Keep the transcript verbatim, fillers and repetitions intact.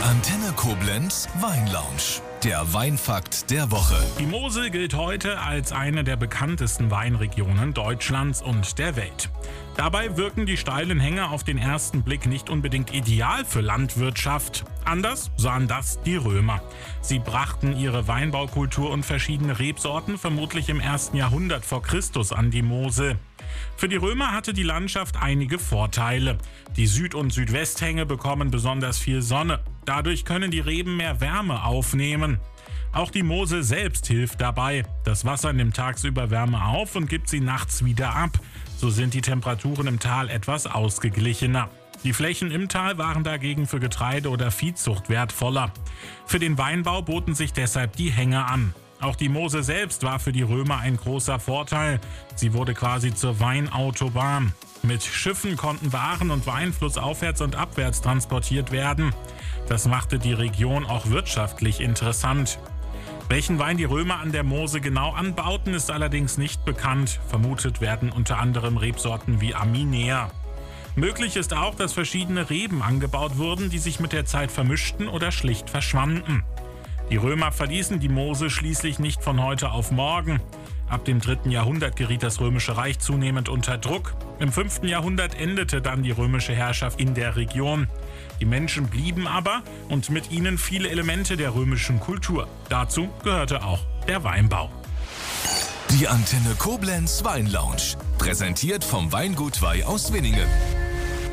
Antenne Koblenz Weinlounge, der Weinfakt der Woche. Die Mosel gilt heute als eine der bekanntesten Weinregionen Deutschlands und der Welt. Dabei wirken die steilen Hänge auf den ersten Blick nicht unbedingt ideal für Landwirtschaft. Anders sahen das die Römer. Sie brachten ihre Weinbaukultur und verschiedene Rebsorten vermutlich im ersten Jahrhundert vor Christus an die Mosel. Für die Römer hatte die Landschaft einige Vorteile. Die Süd- und Südwesthänge bekommen besonders viel Sonne. Dadurch können die Reben mehr Wärme aufnehmen. Auch die Mosel selbst hilft dabei. Das Wasser nimmt tagsüber Wärme auf und gibt sie nachts wieder ab. So sind die Temperaturen im Tal etwas ausgeglichener. Die Flächen im Tal waren dagegen für Getreide oder Viehzucht wertvoller. Für den Weinbau boten sich deshalb die Hänge an. Auch die Mosel selbst war für die Römer ein großer Vorteil. Sie wurde quasi zur Weinautobahn. Mit Schiffen konnten Waren und Wein flussaufwärts und abwärts transportiert werden. Das machte die Region auch wirtschaftlich interessant. Welchen Wein die Römer an der Mosel genau anbauten, ist allerdings nicht bekannt. Vermutet werden unter anderem Rebsorten wie Arminia. Möglich ist auch, dass verschiedene Reben angebaut wurden, die sich mit der Zeit vermischten oder schlicht verschwanden. Die Römer verließen die Mosel schließlich nicht von heute auf morgen. Ab dem dritten Jahrhundert geriet das Römische Reich zunehmend unter Druck. Im fünften Jahrhundert endete dann die römische Herrschaft in der Region. Die Menschen blieben aber und mit ihnen viele Elemente der römischen Kultur. Dazu gehörte auch der Weinbau. Die Antenne Koblenz Weinlounge, präsentiert vom Weingut Wey aus Winningen.